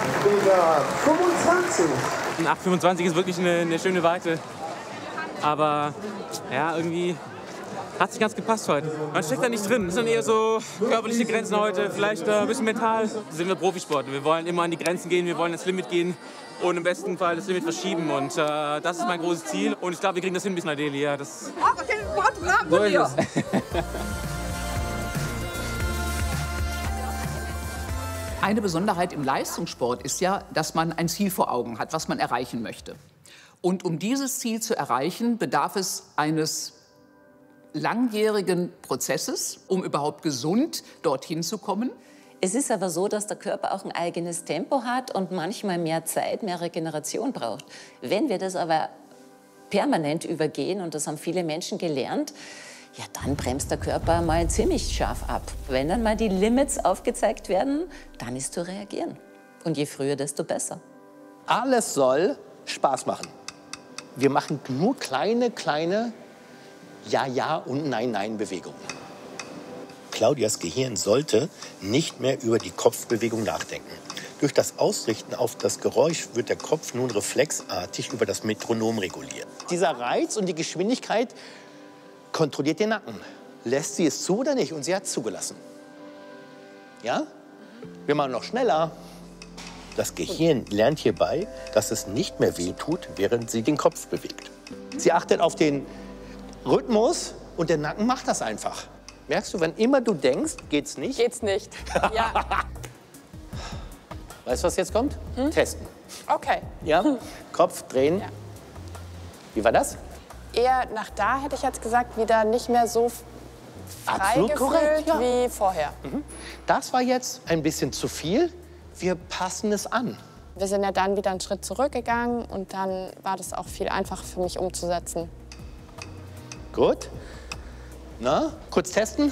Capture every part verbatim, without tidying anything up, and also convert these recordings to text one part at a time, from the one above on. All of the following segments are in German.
Digga, fünfundzwanzig. acht fünfundzwanzig ist wirklich eine, eine schöne Weite. Aber ja, irgendwie hat es nicht ganz gepasst heute. Man steckt da nicht drin. Das sind eher so körperliche Grenzen heute, vielleicht äh, ein bisschen mental. Das sind wir Profisportler. Wir wollen immer an die Grenzen gehen, wir wollen ins Limit gehen und im besten Fall das Limit verschieben. Und äh, das ist mein großes Ziel. Und ich glaube, wir kriegen das hin bis Neu-Delhi. Ja, das so ist es. Eine Besonderheit im Leistungssport ist ja, dass man ein Ziel vor Augen hat, was man erreichen möchte. Und um dieses Ziel zu erreichen, bedarf es eines langjährigen Prozesses, um überhaupt gesund dorthin zu kommen. Es ist aber so, dass der Körper auch ein eigenes Tempo hat und manchmal mehr Zeit, mehr Regeneration braucht. Wenn wir das aber permanent übergehen, und das haben viele Menschen gelernt, ja, dann bremst der Körper mal ziemlich scharf ab. Wenn dann mal die Limits aufgezeigt werden, dann ist zu reagieren. Und je früher, desto besser. Alles soll Spaß machen. Wir machen nur kleine, kleine Ja, Ja und Nein, Nein Bewegungen. Claudias Gehirn sollte nicht mehr über die Kopfbewegung nachdenken. Durch das Ausrichten auf das Geräusch wird der Kopf nun reflexartig über das Metronom reguliert. Dieser Reiz und die Geschwindigkeit kontrolliert den Nacken. Lässt sie es zu oder nicht? Und sie hat zugelassen. Ja? Wir machen noch schneller. Das Gehirn lernt hierbei, dass es nicht mehr wehtut, während sie den Kopf bewegt. Sie achtet auf den Rhythmus und der Nacken macht das einfach. Merkst du, wenn immer du denkst, geht's nicht? Geht's nicht. Ja. Weißt du, was jetzt kommt? Hm? Testen. Okay. Ja? Kopf drehen. Ja. Wie war das? Eher nach da, hätte ich jetzt gesagt, wieder nicht mehr so frei Absolut gefühlt korrekt, ja. wie vorher. Mhm. Das war jetzt ein bisschen zu viel. Wir passen es an. Wir sind ja dann wieder einen Schritt zurückgegangen und dann war das auch viel einfacher für mich umzusetzen. Gut. Na, kurz testen.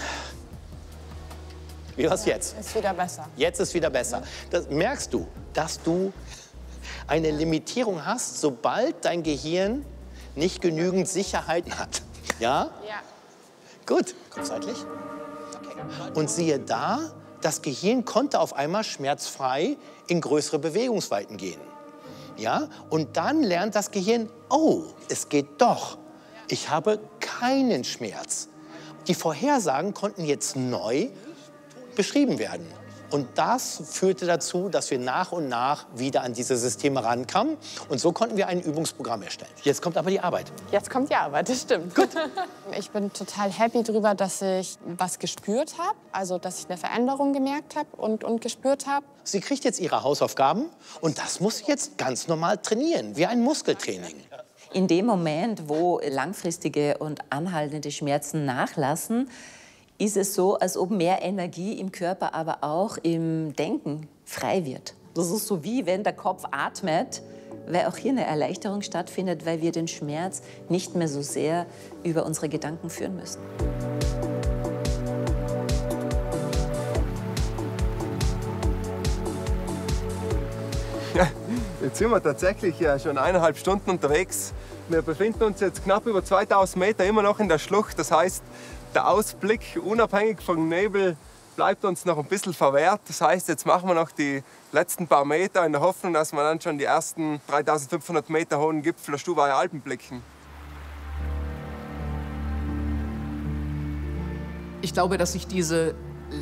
Wie war's jetzt? Ist wieder besser. Jetzt ist wieder besser. Das merkst du, dass du eine Limitierung hast, sobald dein Gehirn nicht genügend Sicherheit hat. Ja? Ja. Gut. Kopf seitlich. Okay. Und siehe da, das Gehirn konnte auf einmal schmerzfrei in größere Bewegungsweiten gehen. Ja? Und dann lernt das Gehirn, oh, es geht doch. Ich habe keinen Schmerz. Die Vorhersagen konnten jetzt neu beschrieben werden. Und das führte dazu, dass wir nach und nach wieder an diese Systeme rankamen. Und so konnten wir ein Übungsprogramm erstellen. Jetzt kommt aber die Arbeit. Jetzt kommt die Arbeit, das stimmt. Gut. Ich bin total happy darüber, dass ich was gespürt habe. Also, dass ich eine Veränderung gemerkt habe und, und gespürt habe. Sie kriegt jetzt ihre Hausaufgaben und das muss sie jetzt ganz normal trainieren, wie ein Muskeltraining. In dem Moment, wo langfristige und anhaltende Schmerzen nachlassen, ist es so, als ob mehr Energie im Körper, aber auch im Denken frei wird. Das ist so wie wenn der Kopf atmet, weil auch hier eine Erleichterung stattfindet, weil wir den Schmerz nicht mehr so sehr über unsere Gedanken führen müssen. Ja, jetzt sind wir tatsächlich ja schon eineinhalb Stunden unterwegs. Wir befinden uns jetzt knapp über zweitausend Meter immer noch in der Schlucht. Das heißt, der Ausblick, unabhängig vom Nebel, bleibt uns noch ein bisschen verwehrt. Das heißt, jetzt machen wir noch die letzten paar Meter in der Hoffnung, dass wir dann schon die ersten dreitausendfünfhundert Meter hohen Gipfel der Stubaier Alpen blicken. Ich glaube, dass sich diese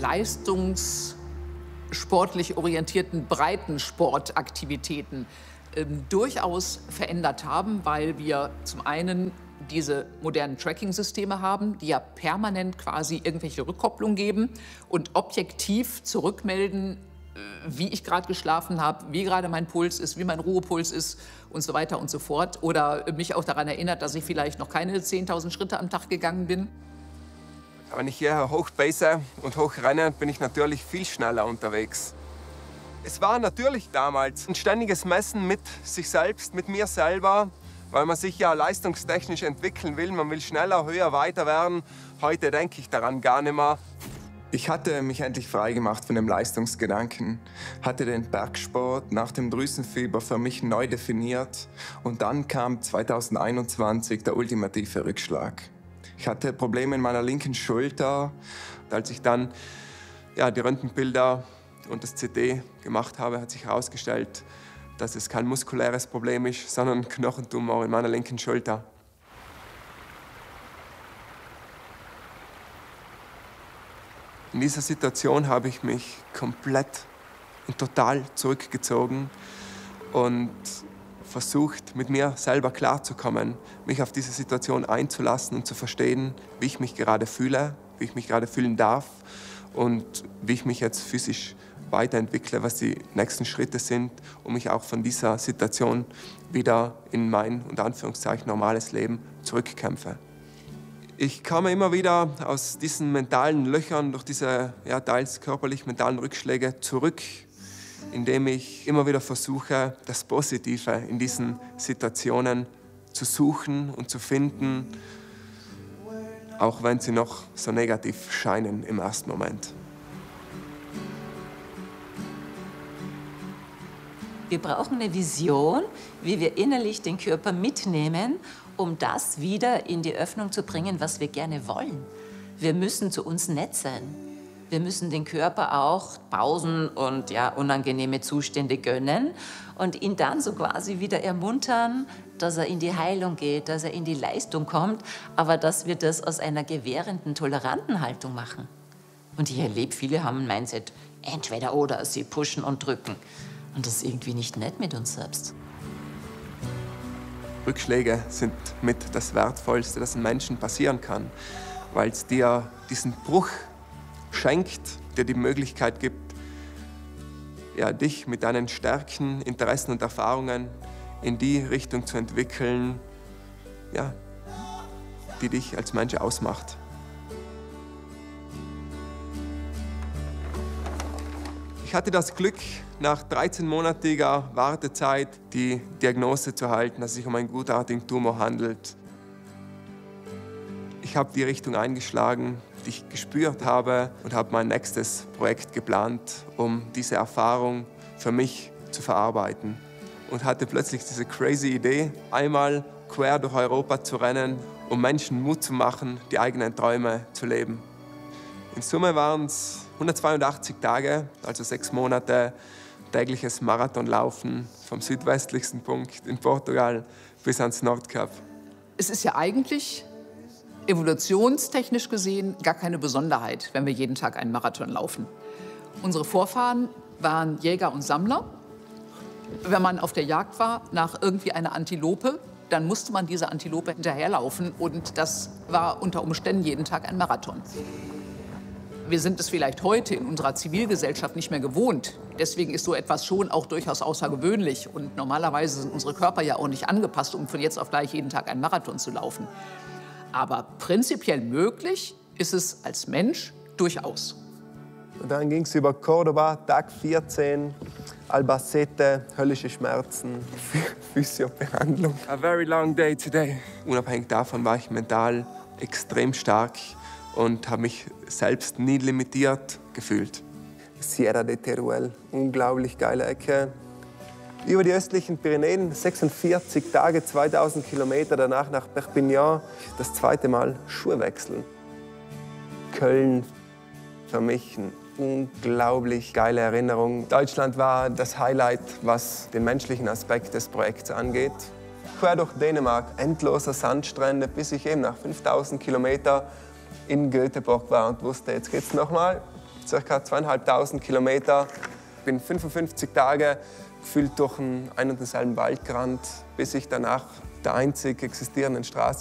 leistungssportlich orientierten Breitensportaktivitäten äh, durchaus verändert haben, weil wir zum einen diese modernen Tracking-Systeme haben, die ja permanent quasi irgendwelche Rückkopplung geben und objektiv zurückmelden, wie ich gerade geschlafen habe, wie gerade mein Puls ist, wie mein Ruhepuls ist und so weiter und so fort. Oder mich auch daran erinnert, dass ich vielleicht noch keine zehntausend Schritte am Tag gegangen bin. Wenn ich hierher hochbase und hochrenne, bin ich natürlich viel schneller unterwegs. Es war natürlich damals ein ständiges Messen mit sich selbst, mit mir selber, weil man sich ja leistungstechnisch entwickeln will. Man will schneller, höher, weiter werden. Heute denke ich daran gar nicht mehr. Ich hatte mich endlich frei gemacht von dem Leistungsgedanken, hatte den Bergsport nach dem Drüsenfieber für mich neu definiert und dann kam zweitausendeinundzwanzig der ultimative Rückschlag. Ich hatte Probleme in meiner linken Schulter. Und als ich dann ja, die Röntgenbilder und das C T gemacht habe, hat sich herausgestellt, dass es kein muskuläres Problem ist, sondern ein Knochentumor in meiner linken Schulter. In dieser Situation habe ich mich komplett und total zurückgezogen und versucht, mit mir selber klarzukommen, mich auf diese Situation einzulassen und zu verstehen, wie ich mich gerade fühle, wie ich mich gerade fühlen darf und wie ich mich jetzt physisch weiterentwickle, was die nächsten Schritte sind, um mich auch von dieser Situation wieder in mein, unter Anführungszeichen, normales Leben zurückkämpfe. Ich komme immer wieder aus diesen mentalen Löchern, durch diese ja, teils körperlich-mentalen Rückschläge zurück, indem ich immer wieder versuche, das Positive in diesen Situationen zu suchen und zu finden, auch wenn sie noch so negativ scheinen im ersten Moment. Wir brauchen eine Vision, wie wir innerlich den Körper mitnehmen, um das wieder in die Öffnung zu bringen, was wir gerne wollen. Wir müssen zu uns nett sein. Wir müssen den Körper auch Pausen und ja, unangenehme Zustände gönnen und ihn dann so quasi wieder ermuntern, dass er in die Heilung geht, dass er in die Leistung kommt, aber dass wir das aus einer gewährenden, toleranten Haltung machen. Und ich erlebe, viele haben ein Mindset, entweder oder, sie pushen und drücken. Und das ist irgendwie nicht nett mit uns selbst. Rückschläge sind mit das Wertvollste, das einem Menschen passieren kann, weil es dir diesen Bruch schenkt, dir die Möglichkeit gibt, ja, dich mit deinen Stärken, Interessen und Erfahrungen in die Richtung zu entwickeln, ja, die dich als Mensch ausmacht. Ich hatte das Glück, nach dreizehnmonatiger Wartezeit die Diagnose zu erhalten, dass es sich um einen gutartigen Tumor handelt. Ich habe die Richtung eingeschlagen, die ich gespürt habe, und habe mein nächstes Projekt geplant, um diese Erfahrung für mich zu verarbeiten. Und hatte plötzlich diese crazy Idee, einmal quer durch Europa zu rennen, um Menschen Mut zu machen, die eigenen Träume zu leben. In Summe waren es hundertzweiundachtzig Tage, also sechs Monate tägliches Marathonlaufen vom südwestlichsten Punkt in Portugal bis ans Nordkap. Es ist ja eigentlich evolutionstechnisch gesehen gar keine Besonderheit, wenn wir jeden Tag einen Marathon laufen. Unsere Vorfahren waren Jäger und Sammler. Wenn man auf der Jagd war nach irgendwie einer Antilope, dann musste man dieser Antilope hinterherlaufen, und das war unter Umständen jeden Tag ein Marathon. Wir sind es vielleicht heute in unserer Zivilgesellschaft nicht mehr gewohnt. Deswegen ist so etwas schon auch durchaus außergewöhnlich. Und normalerweise sind unsere Körper ja auch nicht angepasst, um von jetzt auf gleich jeden Tag einen Marathon zu laufen. Aber prinzipiell möglich ist es als Mensch durchaus. Und dann ging es über Cordoba, Tag vierzehn, Albacete, höllische Schmerzen, Physiobehandlung. A very long day today. Unabhängig davon war ich mental extrem stark und habe mich selbst nie limitiert gefühlt. Sierra de Teruel, unglaublich geile Ecke. Über die östlichen Pyrenäen, sechsundvierzig Tage, zweitausend Kilometer, danach nach Perpignan, das zweite Mal Schuhe wechseln. Köln, für mich eine unglaublich geile Erinnerung. Deutschland war das Highlight, was den menschlichen Aspekt des Projekts angeht. Quer durch Dänemark, endloser Sandstrände, bis ich eben nach fünftausend Kilometern in Göteborg war und wusste, jetzt geht's noch mal, circa zweieinhalbtausend Kilometer. Ich bin fünfundfünfzig Tage gefühlt durch einen, ein und denselben Wald gerannt, bis ich danach der einzig existierenden Straße